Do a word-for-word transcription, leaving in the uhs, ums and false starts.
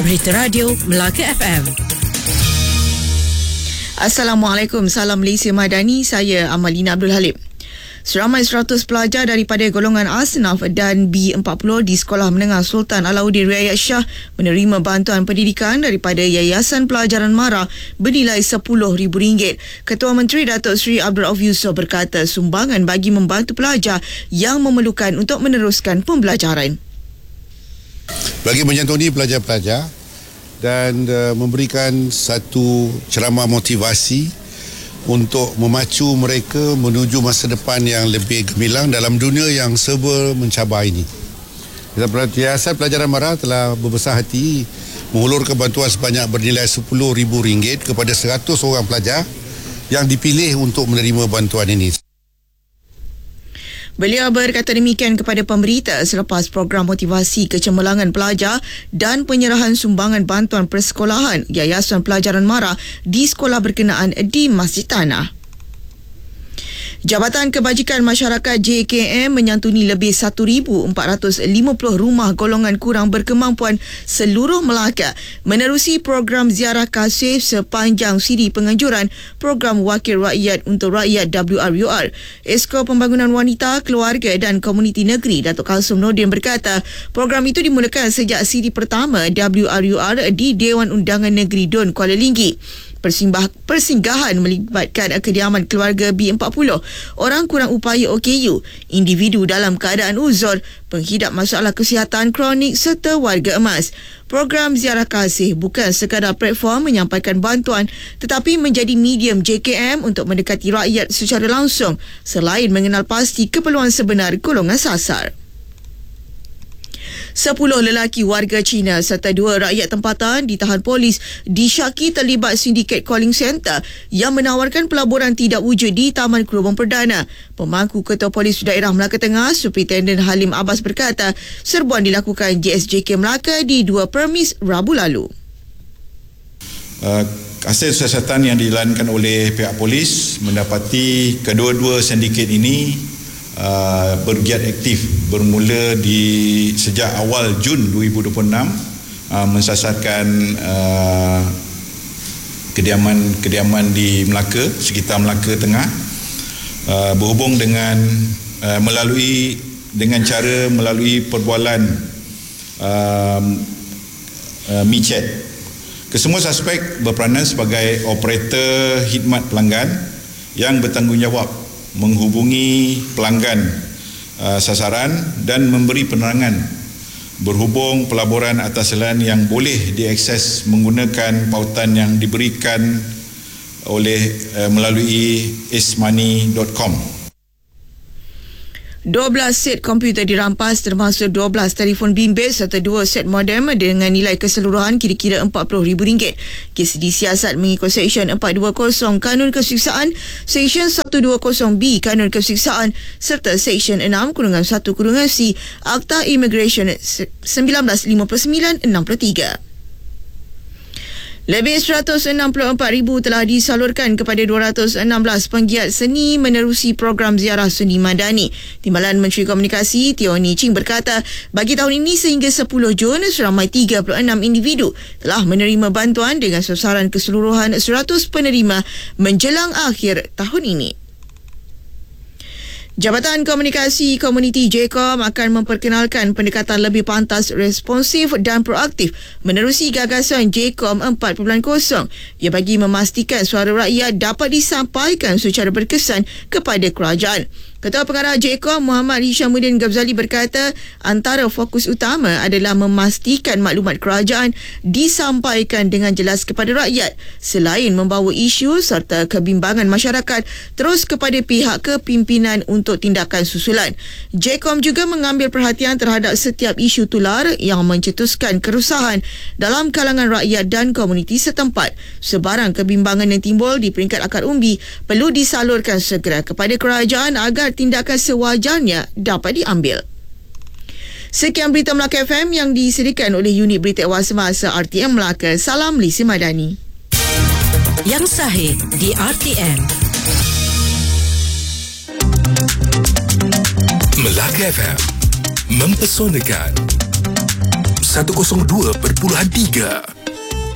Berita Radio Melaka F M. Assalamualaikum, salam Malaysia Madani, saya Amalina Abdul Halim. Seramai seratus pelajar daripada golongan Asnaf dan B empat puluh di Sekolah Menengah Sultan Alauddin Riayat Shah menerima bantuan pendidikan daripada Yayasan Pelajaran Mara bernilai sepuluh ribu ringgit. Ketua Menteri Datuk Seri Abdul Rauf Yusof berkata sumbangan bagi membantu pelajar yang memerlukan untuk meneruskan pembelajaran. Bagi menyantuni pelajar-pelajar dan uh, memberikan satu ceramah motivasi untuk memacu mereka menuju masa depan yang lebih gemilang dalam dunia yang serba mencabar ini. Yayasan Pelajaran Mara telah berbesar hati menghulurkan bantuan sebanyak bernilai sepuluh ribu ringgit kepada seratus orang pelajar yang dipilih untuk menerima bantuan ini. Beliau berkata demikian kepada pemberita selepas program motivasi kecemerlangan pelajar dan penyerahan sumbangan bantuan persekolahan Yayasan Pelajaran Mara di sekolah berkenaan di Masjid Tanah. Jabatan Kebajikan Masyarakat J K M menyantuni lebih seribu empat ratus lima puluh rumah golongan kurang berkemampuan seluruh Melaka menerusi program ziarah kasih sepanjang siri penganjuran program Wakil Rakyat untuk Rakyat W R U R. Esko Pembangunan Wanita, Keluarga dan Komuniti Negeri Datuk Kalsum Nordin berkata program itu dimulakan sejak siri pertama W R U R di Dewan Undangan Negeri Dun, Kuala Linggi. Persimbah, persinggahan melibatkan kediaman keluarga B empat puluh, orang kurang upaya O K U, individu dalam keadaan uzur, penghidap masalah kesihatan kronik serta warga emas. Program ziarah kasih bukan sekadar platform menyampaikan bantuan tetapi menjadi medium J K M untuk mendekati rakyat secara langsung selain mengenal pasti keperluan sebenar golongan sasar. Sepuluh lelaki warga Cina serta dua rakyat tempatan ditahan polis disyaki terlibat sindiket calling center yang menawarkan pelaburan tidak wujud di Taman Kerubung Perdana. Pemangku Ketua Polis Daerah Melaka Tengah, Superintendent Halim Abbas berkata serbuan dilakukan J S J K Melaka di dua permis Rabu lalu. Uh, hasil siasatan yang dijalankan oleh pihak polis mendapati kedua-dua sindiket ini Uh, bergiat aktif bermula di sejak awal Jun dua ribu dua puluh enam uh, mensasarkan uh, kediaman-kediaman di Melaka, sekitar Melaka Tengah, uh, berhubung dengan uh, melalui dengan cara melalui perbualan uh, uh, MiChat. Kesemua suspek berperanan sebagai operator khidmat pelanggan yang bertanggungjawab menghubungi pelanggan uh, sasaran dan memberi penerangan berhubung pelaburan atas talian yang boleh diakses menggunakan pautan yang diberikan oleh uh, melalui ismoney dot com. dua belas set komputer dirampas termasuk dua belas telefon bimbit serta dua set modem dengan nilai keseluruhan kira-kira empat puluh ribu ringgit. Kes disiasat mengikut Seksyen empat dua kosong Kanun Keseksaan, Seksyen seratus dua puluh B Kanun Keseksaan serta Seksyen enam kurungan satu kurungan C Akta Immigration seribu sembilan ratus lima puluh sembilan enam puluh tiga. Lebih seratus enam puluh empat ribu telah disalurkan kepada dua ratus enam belas penggiat seni menerusi program ziarah seni madani. Timbalan Menteri Komunikasi Teo Ni Ching berkata, bagi tahun ini sehingga sepuluh Jun, seramai tiga puluh enam individu telah menerima bantuan dengan sasaran keseluruhan seratus penerima menjelang akhir tahun ini. Jabatan Komunikasi Komuniti J K O M akan memperkenalkan pendekatan lebih pantas, responsif dan proaktif menerusi gagasan J K O M empat titik kosong ia bagi memastikan suara rakyat dapat disampaikan secara berkesan kepada kerajaan. Ketua Pengarah J K O M Muhammad Hishamuddin Gabzali berkata antara fokus utama adalah memastikan maklumat kerajaan disampaikan dengan jelas kepada rakyat selain membawa isu serta kebimbangan masyarakat terus kepada pihak kepimpinan untuk tindakan susulan. J K O M juga mengambil perhatian terhadap setiap isu tular yang mencetuskan kerusahan dalam kalangan rakyat dan komuniti setempat. Sebarang kebimbangan yang timbul di peringkat akar umbi perlu disalurkan segera kepada kerajaan agar tindakan sewajarnya dapat diambil. Sekian berita Melaka F M yang disediakan oleh unit berita awal semasa R T M Melaka. Salam Malaysia Madani. Yang sahih di R T M. Melaka F M mempesonakan seratus dua perpuluhan tiga.